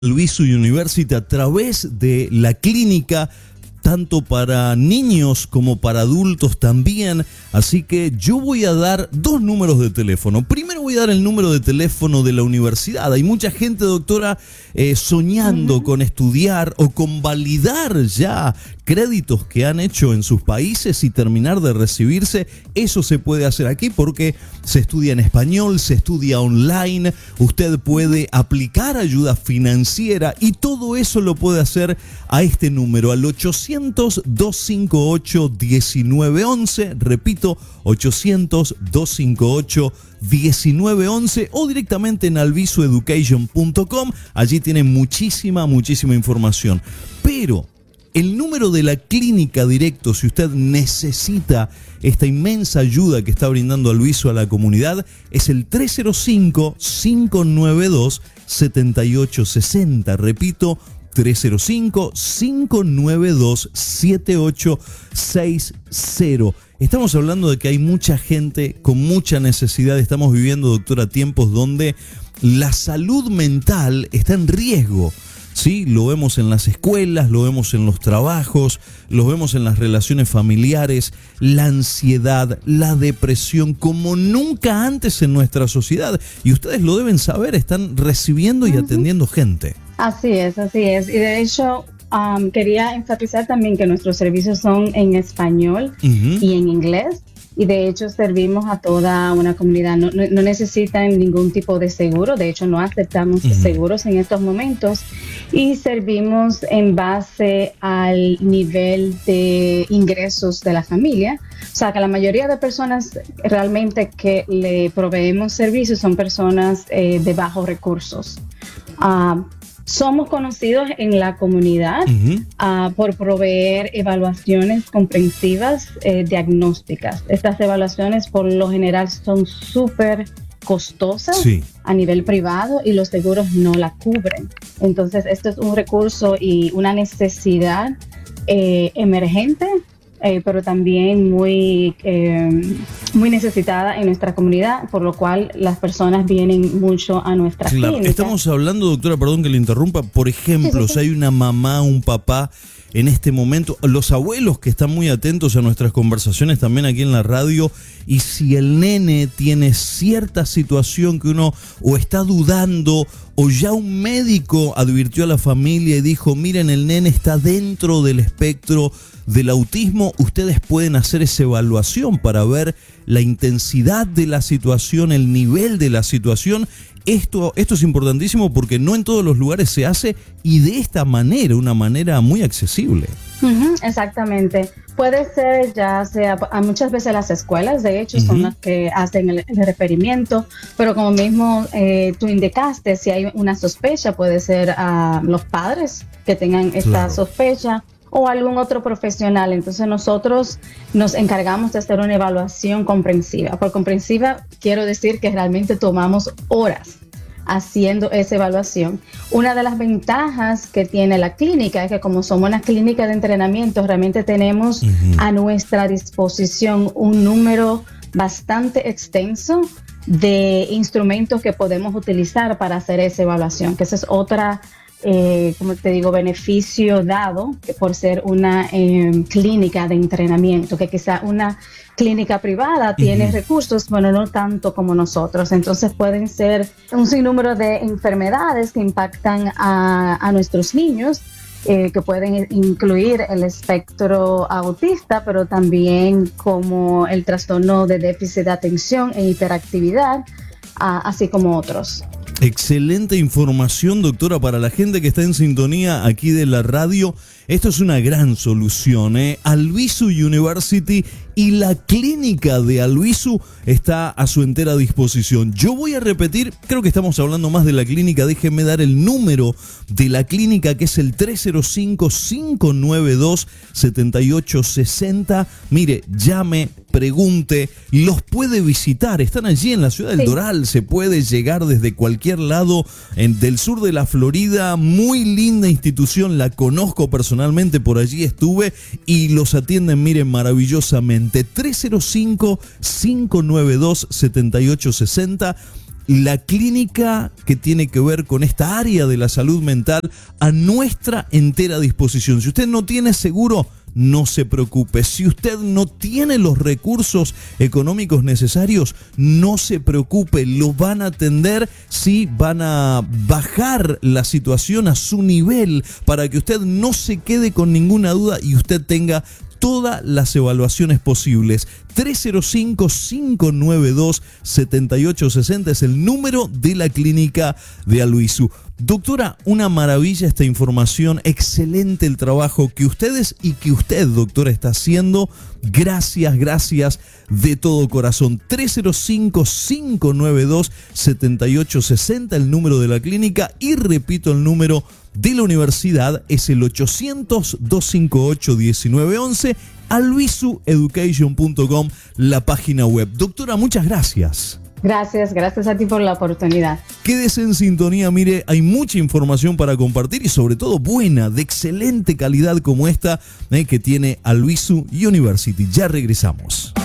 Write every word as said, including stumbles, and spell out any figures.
Albizu University a través de la clínica, tanto para niños como para adultos también. Así que yo voy a dar dos números de teléfono. Primero voy a dar el número de teléfono de la universidad. Hay mucha gente, doctora, eh, soñando uh-huh. con estudiar o con validar ya créditos que han hecho en sus países y terminar de recibirse. Eso se puede hacer aquí porque se estudia en español, se estudia online, usted puede aplicar ayuda financiera y todo eso lo puede hacer a este número, al ochocientos, doscientos cincuenta y ocho, diecinueve once, repito, ochocientos, doscientos cincuenta y ocho, diecinueve once, o directamente en albizu education punto com. Allí tiene muchísima, muchísima información. Pero el número de la clínica directo, si usted necesita esta inmensa ayuda que está brindando Albizu a la comunidad, es el tres cero cinco, cinco nueve dos, siete ocho seis cero. Repito, tres cero cinco, cinco nueve dos, siete ocho seis cero. Estamos hablando de que hay mucha gente con mucha necesidad. Estamos viviendo, doctora, tiempos donde la salud mental está en riesgo. Sí, lo vemos en las escuelas, lo vemos en los trabajos, lo vemos en las relaciones familiares, la ansiedad, la depresión, como nunca antes en nuestra sociedad. Y ustedes lo deben saber, están recibiendo y atendiendo gente. Así es, así es. Y de hecho, um, quería enfatizar también que nuestros servicios son en español uh-huh. y en inglés. Y de hecho servimos a toda una comunidad, no, no, no necesitan ningún tipo de seguro, de hecho no aceptamos uh-huh. seguros en estos momentos y servimos en base al nivel de ingresos de la familia. O sea que la mayoría de personas realmente que le proveemos servicios son personas eh, de bajos recursos. Uh, Somos conocidos en la comunidad uh-huh. uh, por proveer evaluaciones comprensivas eh, diagnósticas. Estas evaluaciones por lo general son súper costosas sí. a nivel privado y los seguros no la cubren. Entonces, esto es un recurso y una necesidad eh, emergente, Eh, pero también muy, eh, muy necesitada en nuestra comunidad, por lo cual las personas vienen mucho a nuestra claro, clínica. Estamos hablando, doctora, perdón que le interrumpa, por ejemplo, sí, sí, sí. si hay una mamá, un papá en este momento, los abuelos que están muy atentos a nuestras conversaciones también aquí en la radio, y si el nene tiene cierta situación que uno o está dudando o ya un médico advirtió a la familia y dijo, miren, el nene está dentro del espectro del autismo, ustedes pueden hacer esa evaluación para ver la intensidad de la situación, el nivel de la situación. Esto, esto es importantísimo porque no en todos los lugares se hace y de esta manera, una manera muy accesible. Uh-huh, exactamente. Puede ser ya sea, a muchas veces las escuelas, de hecho, uh-huh. son las que hacen el, el requerimiento, pero como mismo eh, tú indicaste, si hay una sospecha, puede ser a uh, los padres que tengan esta claro. sospecha, o algún otro profesional. Entonces nosotros nos encargamos de hacer una evaluación comprensiva. Por comprensiva quiero decir que realmente tomamos horas haciendo esa evaluación. Una de las ventajas que tiene la clínica es que como somos una clínica de entrenamiento, realmente tenemos uh-huh. a nuestra disposición un número bastante extenso de instrumentos que podemos utilizar para hacer esa evaluación, que esa es otra Eh, como te digo, beneficio dado que por ser una eh, clínica de entrenamiento, que quizá una clínica privada tiene uh-huh. recursos, bueno, no tanto como nosotros. Entonces pueden ser un sinnúmero de enfermedades que impactan a, a nuestros niños, eh, que pueden incluir el espectro autista, pero también como el trastorno de déficit de atención e hiperactividad, uh, así como otros. Excelente información, doctora, para la gente que está en sintonía aquí de la radio. Esto es una gran solución, ¿eh? Albizu University y la clínica de Albizu está a su entera disposición. Yo voy a repetir, creo que estamos hablando más de la clínica, déjenme dar el número de la clínica, que es el tres cero cinco, cinco nueve dos, siete ocho seis cero. Mire, llame, pregunte, los puede visitar, están allí en la ciudad del sí. Doral, se puede llegar desde cualquier lado en, del sur de la Florida, muy linda institución, la conozco personalmente, por allí estuve y los atienden, miren, maravillosamente. Tres cero cinco, cinco nueve dos, siete ocho seis cero la clínica que tiene que ver con esta área de la salud mental a nuestra entera disposición. Si usted no tiene seguro, no se preocupe. Si usted no tiene los recursos económicos necesarios, no se preocupe. Lo van a atender, sí, van a bajar la situación a su nivel para que usted no se quede con ninguna duda y usted tenga todas las evaluaciones posibles. tres cero cinco, cinco nueve dos, siete ocho seis cero es el número de la clínica de Aluisu. Doctora, una maravilla esta información, excelente el trabajo que ustedes y que usted, doctora, está haciendo. Gracias, gracias de todo corazón. tres cero cinco, cinco nueve dos, siete ocho seis cero, el número de la clínica, y repito, el número de la universidad es el ochocientos, doscientos cincuenta y ocho, diecinueve once, aluisu education punto com, la página web. Doctora, muchas gracias. Gracias, gracias a ti por la oportunidad. Quédese en sintonía, mire, hay mucha información para compartir y sobre todo buena, de excelente calidad como esta eh, que tiene Aluisu University. Ya regresamos.